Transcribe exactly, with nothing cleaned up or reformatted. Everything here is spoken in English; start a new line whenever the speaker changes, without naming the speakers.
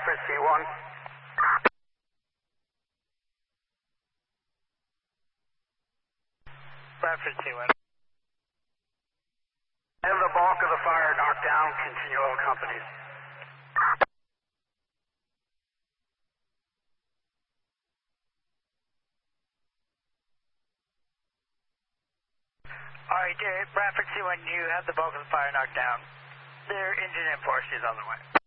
Bradford C one.
Bradford C one.
Have the bulk of the fire knocked down. Continue all companies.
Alright, Bradford C one, you have the bulk of the fire knocked down. Their engine and Porsche is on the way.